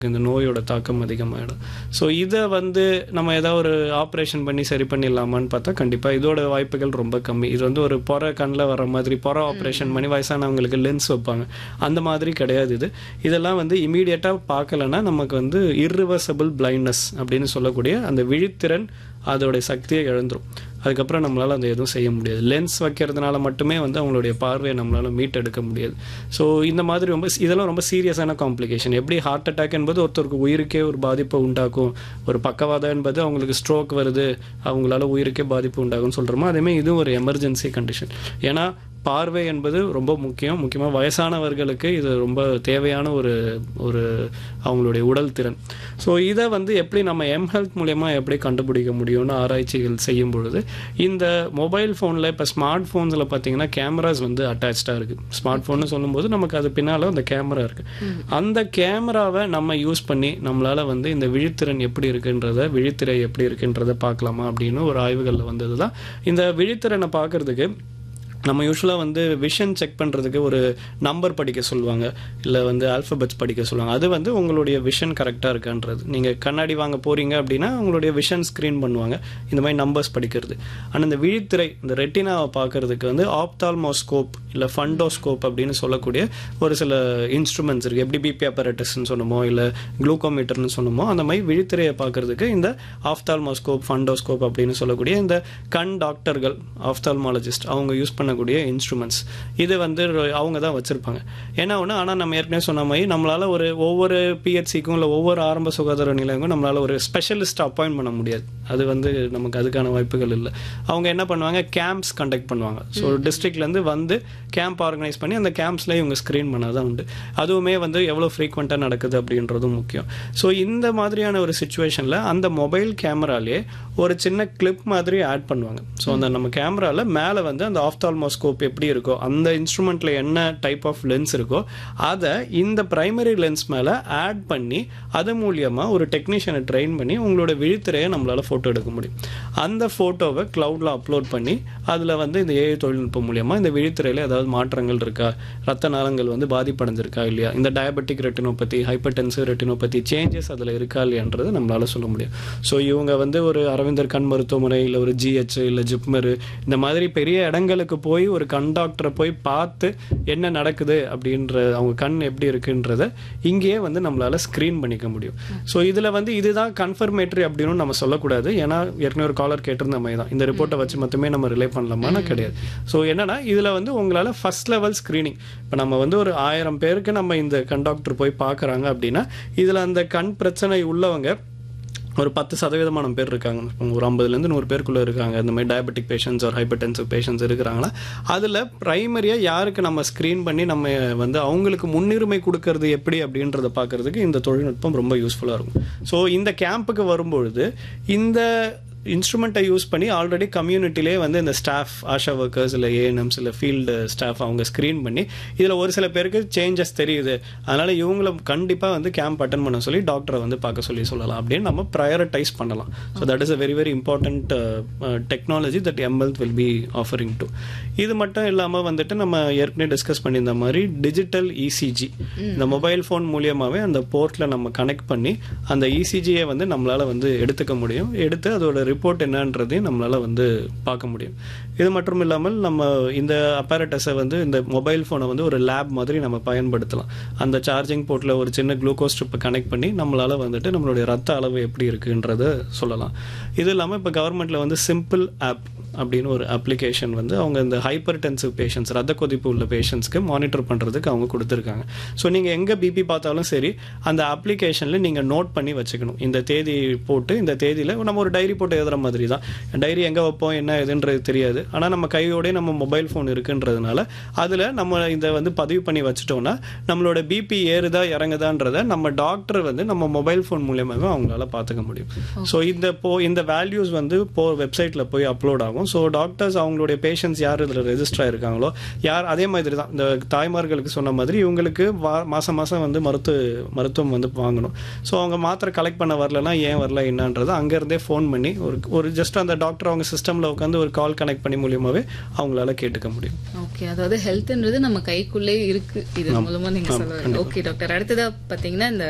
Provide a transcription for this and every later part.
இந்த நோயோட தாக்கம் அதிகமாகிடும். ஸோ இதை வந்து நம்ம ஏதாவது ஒரு ஆப்ரேஷன் பண்ணி சரி பண்ணிடலாமான்னு பார்த்தா கண்டிப்பாக இதோட வாய்ப்புகள் ரொம்ப கம்மி. இது வந்து ஒரு பொறை கண்ணில் வர மாதிரி பொறை ஆப்ரேஷன் பண்ணி வயசானவங்களுக்கு லென்ஸ் வைப்பாங்க, அந்த மாதிரி கிடையாது. இதெல்லாம் வந்து இமீடியட்டாக பார்க்கலன்னா நமக்கு வந்து இர்ரிவர்சபிள் பிளைண்ட்னஸ் அப்படின்னு சொல்லக்கூடிய அந்த விழித்திறன் அதோடைய சக்தியை இழந்துரும். அதுக்கப்புறம் நம்மளால் அந்த எதுவும் செய்ய முடியாது. லென்ஸ் வைக்கிறதுனால மட்டுமே வந்து அவங்களுடைய பார்வையை நம்மளால் மீட்டெடுக்க முடியாது. ஸோ இந்த மாதிரி இதெல்லாம் ரொம்ப சீரியஸான காம்ப்ளிகேஷன். எப்படி ஹார்ட் அட்டாக் என்பது ஒருத்தருக்கு உயிருக்கே ஒரு பாதிப்பை உண்டாக்கும், ஒரு பக்கவாதம் என்பது அவங்களுக்கு ஸ்ட்ரோக் வருது அவங்களால உயிருக்கே பாதிப்பு உண்டாகும்னு சொல்கிறோமோ, அதேமாதிரி இதுவும் ஒரு எமர்ஜென்சி கண்டிஷன். ஏன்னா பார்வை என்பது ரொம்ப முக்கியமாக வயசானவர்களுக்கு இது ரொம்ப தேவையான ஒரு அவங்களுடைய உடல் திறன். ஸோ இதை வந்து எப்படி நம்ம எம்ஹெல்த் மூலயமா எப்படி கண்டுபிடிக்க முடியும்னு ஆராய்ச்சிகள் செய்யும் பொழுது இந்த மொபைல் ஃபோனில் இப்போ ஸ்மார்ட் ஃபோன்ஸில் பார்த்தீங்கன்னா கேமராஸ் வந்து அட்டாச்சாக இருக்குது. ஸ்மார்ட் ஃபோன்னு சொல்லும்போது நமக்கு அது பின்னால் அந்த கேமரா இருக்குது. அந்த கேமராவை நம்ம யூஸ் பண்ணி நம்மளால் வந்து இந்த விழித்திறன் எப்படி இருக்குன்றத விழித்திரை எப்படி இருக்குன்றதை பார்க்கலாமா அப்படின்னு ஒரு ஆய்வுகளில் வந்தது தான். இந்த விழித்திறனை பார்க்குறதுக்கு நம்ம யூஸ்வலாக வந்து விஷன் செக் பண்ணுறதுக்கு ஒரு நம்பர் படிக்க சொல்லுவாங்க, இல்லை வந்து ஆல்ஃபபெட்ஸ் படிக்க சொல்லுவாங்க. அது வந்து உங்களுடைய விஷன் கரெக்டாக இருக்கான்றது. நீங்கள் கண்ணாடி வாங்க போகிறீங்க அப்படின்னா உங்களுடைய விஷன் ஸ்க்ரீன் பண்ணுவாங்க, இந்த மாதிரி நம்பர்ஸ் படிக்கிறது. ஆனால் இந்த விழித்திரை இந்த ரெட்டினாவை பார்க்கறதுக்கு வந்து ஆப்தால்மோஸ்கோப் இல்லை ஃபண்டோஸ்கோப் அப்படின்னு சொல்லக்கூடிய ஒரு சில இன்ஸ்ட்ருமெண்ட்ஸ் இருக்குது. எப்படி பிபி அப்பரேட்டஸ்ன்னு சொன்னோமோ இல்லை குளூக்கோமீட்டர்னு சொன்னோமோ அந்த மாதிரி விழித்திரையை பார்க்கறதுக்கு இந்த ஆப்தால்மோஸ்கோப் ஃபண்டோஸ்கோப் அப்படின்னு சொல்லக்கூடிய இந்த கண் டாக்டர்கள் ஆப்தால்மாலஜிஸ்ட் அவங்க யூஸ் பண்ண கூடிய இன்ஸ்ட்ருமெண்ட்ஸ் இது வந்து அவங்க தான் வச்சிருப்பாங்க. ஏன்னா ஒன்று, ஆனால் நம்ம ஏற்கனவே சொன்ன மாதிரி நம்மளால ஒவ்வொரு பிஹெச்சிக்கும் இல்லை ஒவ்வொரு ஆரம்ப சுகாதார நிலையங்களும் நம்மளால ஒரு ஸ்பெஷலிஸ்ட் அப்பாயிண்ட் பண்ண முடியாது. அது வந்து நமக்கு அதுக்கான வாய்ப்புகள் இல்லை. அவங்க என்ன பண்ணுவாங்க, கேம்ப்ஸ் கண்டக்ட் பண்ணுவாங்க. ஸோ டிஸ்ட்ரிக்ட்லேருந்து வந்து கேம்ப் ஆர்கனைஸ் பண்ணி அந்த கேம்ப்ஸ்ல இவங்க ஸ்க்ரீன் பண்ணாதான் உண்டு. அதுவுமே வந்து எவ்வளோ ஃப்ரீக்வெண்ட்டாக நடக்குது அப்படின்றதும் முக்கியம். ஸோ இந்த மாதிரியான ஒரு சுச்சுவேஷனில் அந்த மொபைல் கேமராலே ஒரு சின்ன கிளிப் மாதிரி ஆட் பண்ணுவாங்க. ஸோ அந்த நம்ம கேமராவில் மேலே வந்து அந்த ஆப்தால்மோஸ்கோப் எப்படி இருக்கோ அந்த இன்ஸ்ட்ருமெண்ட்ல என்ன டைப் ஆஃப் லென்ஸ் இருக்கோ அதை இந்த பிரைமரி லென்ஸ் மேலே ஆட் பண்ணி அது மூலியமா ஒரு டெக்னீஷியனை ட்ரெயின் பண்ணி உங்களோட விழித்திரையை நம்மளால ஃபோட்டோ எடுக்க முடியும். அந்த ஃபோட்டோவை கிளவுடில் அப்லோட் பண்ணி அதில் வந்து இந்த ஏஐ தொழில்நுட்பம் மூலியமா இந்த விழித்திரையில் ஏதாவது மாற்றங்கள் இருக்கா, ரத்த நாளங்கள் வந்து பாதிப்படைஞ்சிருக்கா இல்லையா, இந்த diabetic retinopathy hypertensive retinopathy changes அதில் இருக்கா இல்லையான்றது நம்மளால சொல்ல முடியும். ஸோ இவங்க வந்து ஒரு அரவிந்தர் கண் மருத்துவமனை இல்லை ஒரு ஜிஹெச் இல்லை ஜிப்மர் இந்த மாதிரி பெரிய இடங்களுக்கு போய் ஒரு கண் டாக்டரை போய் பார்த்து என்ன நடக்குது அப்படின்ற அவங்க கண் எப்படி இருக்குன்றத இங்கேயே வந்து நம்மளால ஸ்கிரீன் பண்ணிக்க முடியும். ஸோ இதில் வந்து இதுதான் கன்ஃபர்மேட்டரி அப்படின்னு நம்ம சொல்லக்கூடாது. ஏன்னா ஏற்கனவே ஒரு காலர் கேட்டிருந்த மாதிரி தான் இந்த ரிப்போர்ட்டை வச்சு மட்டுமே நம்ம ரிலே பண்ணலாமான்னு கிடையாது. ஸோ என்னன்னா இதில் வந்து உங்களால் ஃபர்ஸ்ட் லெவல் ஸ்க்ரீனிங் இப்போ நம்ம வந்து ஒரு 1000 பேருக்கு நம்ம இந்த கண் டாக்டர் போய் பார்க்குறாங்க அப்படின்னா இதில் அந்த கண் பிரச்சனை உள்ளவங்க ஒரு 10% பேர் இருக்காங்க, ஒரு 50லேருந்து 100 பேருக்குள்ளே இருக்காங்க. இந்த மாதிரி டயபெட்டிக் பேஷண்ட்ஸ் ஒரு ஹைப்பர்டென்சிவ் பேஷண்ட்ஸ் இருக்கிறாங்களா, அதில் ப்ரைமரியாக யாருக்கு நம்ம ஸ்க்ரீன் பண்ணி நம்ம வந்து அவங்களுக்கு முன்னுரிமை கொடுக்கறது எப்படி அப்படின்றத பார்க்கறதுக்கு இந்த தொழில்நுட்பம் ரொம்ப யூஸ்ஃபுல்லாக இருக்கும். ஸோ இந்த கேம்புக்கு வரும்பொழுது இந்த இன்ஸ்ட்ருமெண்ட்டை யூஸ் பண்ணி ஆல்ரெடி கம்யூனிட்டிலே வந்து இந்த ஸ்டாஃப் ஆஷா ஒர்க்கர்ஸ் இல்லை ஏஎன்எம்ஸ் இல்லை ஃபீல்டு ஸ்டாஃப் அவங்க ஸ்க்ரீன் பண்ணி இதில் ஒரு சில பேருக்கு சேஞ்சஸ் தெரியுது, அதனால் இவங்களை கண்டிப்பாக வந்து கேம்ப் அட்டன் பண்ண சொல்லி டாக்டரை வந்து பார்க்க சொல்லலாம் அப்படின்னு நம்ம ப்ரையாரிட்டைஸ் பண்ணலாம். So that is a very very important technology that எம்ஹெல்த் will be offering to. இது மட்டும் இல்லாமல் வந்துட்டு நம்ம ஏற்கனவே டிஸ்கஸ் பண்ணியிருந்த மாதிரி டிஜிட்டல் இசிஜி இந்த மொபைல் ஃபோன் மூலியமாகவே அந்த போர்ட்டில் நம்ம கனெக்ட் பண்ணி அந்த இசிஜியை வந்து நம்மளால் வந்து எடுத்துக்க முடியும். எடுத்து அதோட ரிப்போர்ட் என்னன்றதையும் நம்மளால வந்து பார்க்க முடியும். இது மட்டும் இல்லாமல் நம்ம இந்த அப்பேரட்டஸை வந்து இந்த மொபைல் ஃபோனை வந்து ஒரு லேப் மாதிரி நம்ம பயன்படுத்தலாம். அந்த சார்ஜிங் போர்ட்டில் ஒரு சின்ன குளுக்கோஸ் ஸ்ட்ரிப்பை கனெக்ட் பண்ணி நம்மளால வந்துட்டு நம்மளுடைய ரத்த அளவு எப்படி இருக்குன்றத சொல்லலாம். இது இல்லாமல் இப்போ கவர்மெண்ட்ல வந்து சிம்பிள் ஆப் அப்படின்னு ஒரு அப்ளிகேஷன் வந்து அவங்க இந்த ஹைப்பர்டென்சிவ் பேஷண்ட்ஸ் ரத்த கொதிப்பு உள்ள பேஷண்ட்ஸ்க்கு மானிட்டர் பண்ணுறதுக்கு அவங்க கொடுத்துருக்காங்க. ஸோ நீங்கள் எங்கே பிபி பார்த்தாலும் சரி அந்த அப்ளிகேஷனில் நீங்கள் நோட் பண்ணி வச்சுக்கணும். இந்த தேதி போட்டு இந்த தேதியில் நம்ம ஒரு டைரி போட்டு எழுதுற மாதிரி தான். டைரி எங்கே வைப்போம் என்ன எதுன்றது தெரியாது, ஆனால் நம்ம கையோடய நம்ம மொபைல் ஃபோன் இருக்குன்றதுனால அதில் நம்ம இதை வந்து பதிவு பண்ணி வச்சுட்டோம்னா நம்மளோட பிபி ஏறுதா இறங்குதான்றதை நம்ம டாக்டர் வந்து நம்ம மொபைல் ஃபோன் மூலியமாக அவங்களால பார்த்துக்க முடியும். ஸோ இந்த வேல்யூஸ் வந்து வெப்சைட்டில் போய் அப்லோட் ஆகும். ஸோ டாக்டர்ஸ் அவங்களுடைய பேஷண்ட்ஸ் யார் இதில் ரெஜிஸ்டர் ஆயிருக்காங்களோ யார் அதே மாதிரி தான் இந்த தாய்மார்களுக்கு சொன்ன மாதிரி இவங்களுக்கு மாதம் மாதம் வந்து மருத்துவம் வந்து வாங்கணும். ஸோ அவங்க மாத்திரை கலெக்ட் பண்ண வரலன்னா ஏன் வரல என்னன்றதை அங்கேருந்தே ஃபோன் பண்ணி ஒரு ஜஸ்ட் அந்த டாக்டர் அவங்க சிஸ்டமில் உட்காந்து ஒரு கால் கனெக்ட் பண்ணி மூலியமாகவே அவங்களால கேட்டுக்க முடியும். ஓகே, அதாவது ஹெல்த்ன்றது நம்ம கைக்குள்ளே இருக்கு, இது மூலமா நீங்க சொல்லுவீங்க. ஓகே டாக்டர், அடுத்ததா பார்த்தீங்கன்னா இந்த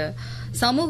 சமூக